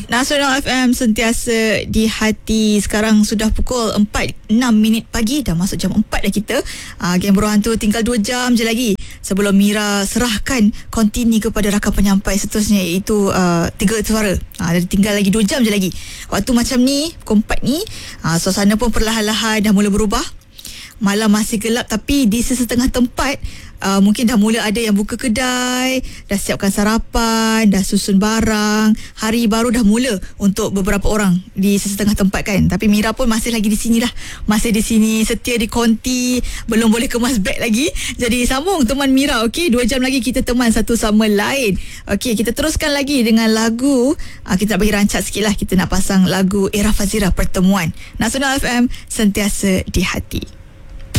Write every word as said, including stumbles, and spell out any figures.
Nasional F M sentiasa di hati. Sekarang sudah pukul empat enam minit pagi. Dah masuk jam empat dah kita. uh, Geng Buruh Hantu tinggal dua jam je lagi sebelum Mira serahkan kontini kepada rakan penyampai seterusnya, iaitu uh, Tiga Suara. uh, Jadi tinggal lagi dua jam je lagi. Waktu macam ni, pukul empat ni, uh, suasana pun perlahan-lahan dah mula berubah. Malam masih gelap, tapi di sesetengah tempat uh, mungkin dah mula ada yang buka kedai, dah siapkan sarapan, dah susun barang. Hari baru dah mula untuk beberapa orang di sesetengah tempat kan. Tapi Mira pun masih lagi di sini lah. Masih di sini, setia di konti, belum boleh kemas beg lagi. Jadi sambung teman Mira, okey? Dua jam lagi kita teman satu sama lain. Okey, kita teruskan lagi dengan lagu. uh, Kita nak bagi rancak sikit lah. Kita nak pasang lagu Era Fazira, Pertemuan. Nasional F M sentiasa di hati.